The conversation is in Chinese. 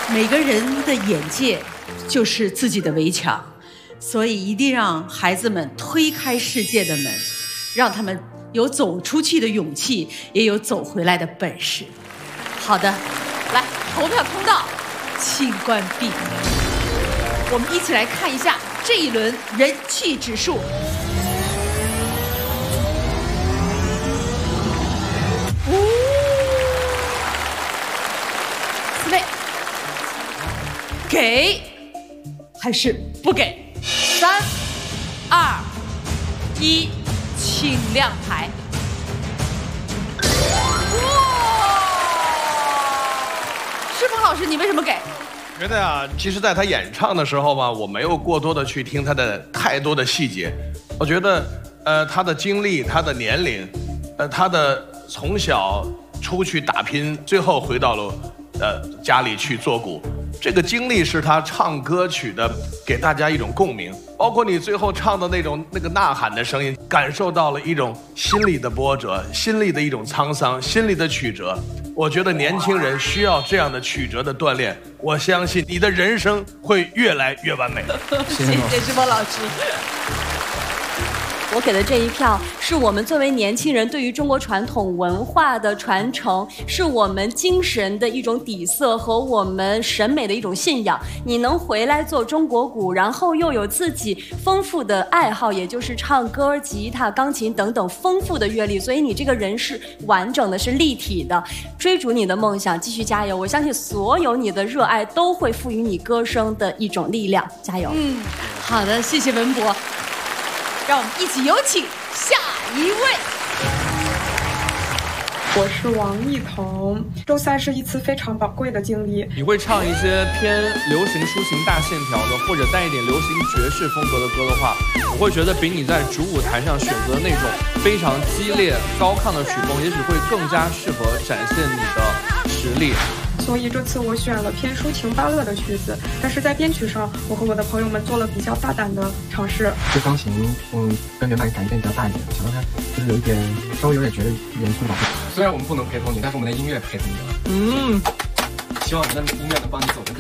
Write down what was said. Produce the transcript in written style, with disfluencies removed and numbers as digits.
每个人的眼界就是自己的围墙，所以一定让孩子们推开世界的门，让他们有走出去的勇气，也有走回来的本事。好的，来，投票通道请关闭。我们一起来看一下这一轮人气指数。4位，给还是不给？3、2、1，请亮牌。施鹏老师，你为什么给？ 觉得啊，其实在他演唱的时候吧，我没有过多的去听他的太多的细节。我觉得，他的经历、他的年龄，他的从小出去打拼，最后回到了家里去做鼓，这个经历是他唱歌曲的给大家一种共鸣。包括你最后唱的那个呐喊的声音，感受到了一种心里的波折，心里的一种沧桑，心里的曲折。我觉得年轻人需要这样的曲折的锻炼，我相信你的人生会越来越完美。 谢谢施鹏老师。 我给的这一票是我们作为年轻人对于中国传统文化的传承，是我们精神的一种底色和我们审美的一种信仰。你能回来做中国鼓，然后又有自己丰富的爱好，也就是唱歌、吉他、钢琴等等丰富的阅历，所以你这个人是完整的，是立体的。追逐你的梦想，继续加油！我相信所有你的热爱都会赋予你歌声的一种力量，加油！ 好的，谢谢文博。让我们一起有请下一位。 我是王艺彤，周赛是一次非常宝贵的经历。 你会唱一些偏流行抒情大线条的，或者带一点流行爵士风格的歌的话，我会觉得比你在主舞台上选择的那种非常激烈高亢的曲风，也许会更加适合展现你的实力。 所以这次我选了偏抒情芭乐的曲子，但是在编曲上，我和我的朋友们做了比较大胆的尝试。 这钢琴，跟原版改变比较大一点，想到它就是有一点稍微有点觉得严肃吧。虽然我们不能陪同你，但是我们的音乐陪同你了。希望我们的音乐能帮你走得